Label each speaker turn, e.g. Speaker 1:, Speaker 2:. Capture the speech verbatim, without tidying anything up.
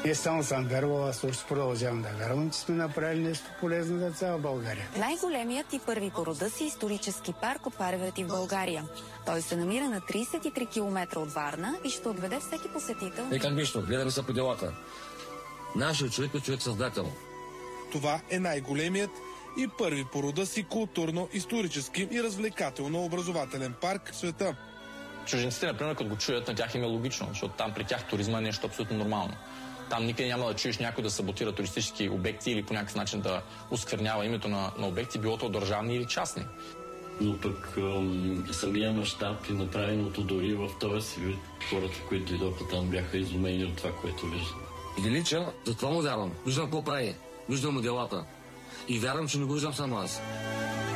Speaker 1: Не само съм вярвал, аз също продължавам да вярвам, че сме направили нещо полезно за цяла България.
Speaker 2: Най-големият и първи по рода си исторически парк от Паревръти в България. Той се намира на тридесет и три километра от Варна и ще отведе всеки посетител.
Speaker 3: Е, как нещо, гледаме се по делата. Нашият човек е човек-създател.
Speaker 4: Това е най-големият и първи по рода си културно-исторически и развлекателно-образователен парк в света.
Speaker 5: Чужденците, например, като го чуят, на тях им е логично, защото там при тях туризма е нещо абсолютно нормално. Там никъде няма да чуеш някой да саботира туристически обекти или по някакъв начин да осквернява името на, на обекти, било то държавни или частни.
Speaker 6: Но пък ам, самия мащаб и направеното дори в този си вид, хората, които дойдоха там, бяха изумени от това, което виждат.
Speaker 3: Велича, за това му вярвам. Виждам какво прави. Виждам му делата. И вярвам, че не го виждам само аз.